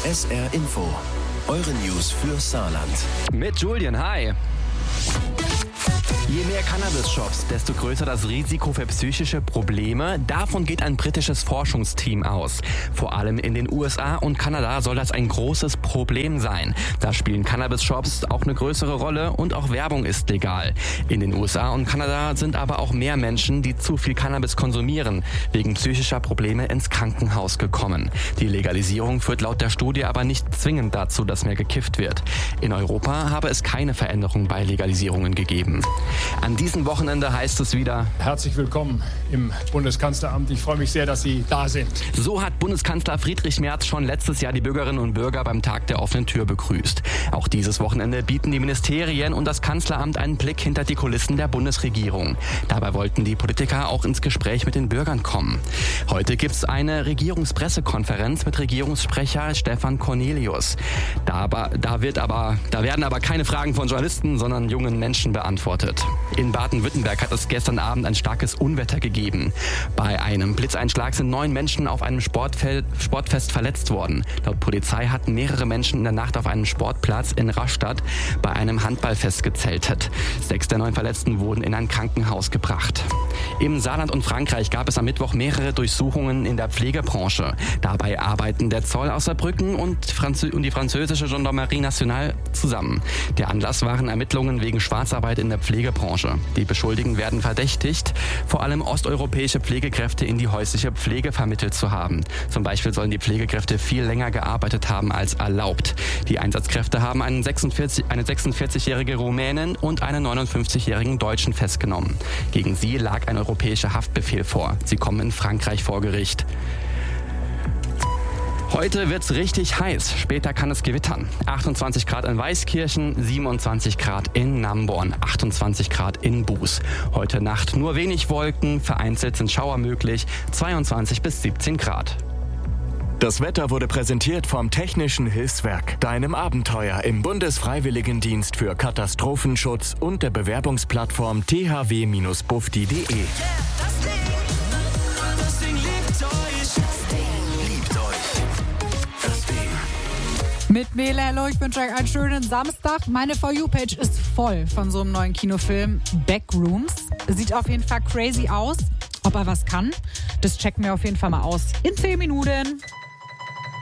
SR Info. Eure News für Saarland. Mit Julian, hi. Je mehr Cannabis-Shops, desto größer das Risiko für psychische Probleme. Davon geht ein britisches Forschungsteam aus. Vor allem in den USA und Kanada soll das ein großes Problem sein. Da spielen Cannabis-Shops auch eine größere Rolle und auch Werbung ist legal. In den USA und Kanada sind aber auch mehr Menschen, die zu viel Cannabis konsumieren, wegen psychischer Probleme ins Krankenhaus gekommen. Die Legalisierung führt laut der Studie aber nicht zwingend dazu, dass mehr gekifft wird. In Europa habe es keine Veränderung bei Legalisierungen gegeben. An diesem Wochenende heißt es wieder: Herzlich willkommen im Bundeskanzleramt. Ich freue mich sehr, dass Sie da sind. So hat Bundeskanzler Friedrich Merz schon letztes Jahr die Bürgerinnen und Bürger beim Tag der offenen Tür begrüßt. Auch dieses Wochenende bieten die Ministerien und das Kanzleramt einen Blick hinter die Kulissen der Bundesregierung. Dabei wollten die Politiker auch ins Gespräch mit den Bürgern kommen. Heute gibt es eine Regierungspressekonferenz mit Regierungssprecher Stefan Cornelius. Da werden aber keine Fragen von Journalisten, sondern jungen Menschen beantwortet. In Baden-Württemberg hat es gestern Abend ein starkes Unwetter gegeben. Bei einem Blitzeinschlag sind 9 Menschen auf einem Sportfest verletzt worden. Laut Polizei hatten mehrere Menschen in der Nacht auf einem Sportplatz in Rastatt bei einem Handballfest gezeltet. 6 der 9 Verletzten wurden in ein Krankenhaus gebracht. Im Saarland und Frankreich gab es am Mittwoch mehrere Durchsuchungen in der Pflegebranche. Dabei arbeiten der Zoll aus Saarbrücken und die französische Gendarmerie Nationale zusammen. Der Anlass waren Ermittlungen wegen Schwarzarbeit in der Pflegebranche. Die Beschuldigten werden verdächtigt, vor allem osteuropäische Pflegekräfte in die häusliche Pflege vermittelt zu haben. Zum Beispiel sollen die Pflegekräfte viel länger gearbeitet haben als erlaubt. Die Einsatzkräfte haben eine 46-jährige Rumänin und einen 59-jährigen Deutschen festgenommen. Gegen sie lag ein europäischer Haftbefehl vor. Sie kommen in Frankreich vor Gericht. Heute wird's richtig heiß. Später kann es gewittern. 28 Grad in Weißkirchen, 27 Grad in Namborn, 28 Grad in Buß. Heute Nacht nur wenig Wolken, vereinzelt sind Schauer möglich, 22 bis 17 Grad. Das Wetter wurde präsentiert vom Technischen Hilfswerk, deinem Abenteuer im Bundesfreiwilligendienst für Katastrophenschutz und der Bewerbungsplattform thw-bufdi.de. Mit Mele, hallo, ich wünsche euch einen schönen Samstag. Meine For You-Page ist voll von so einem neuen Kinofilm, Backrooms. Sieht auf jeden Fall crazy aus. Ob er was kann, das checken wir auf jeden Fall mal aus in 10 Minuten.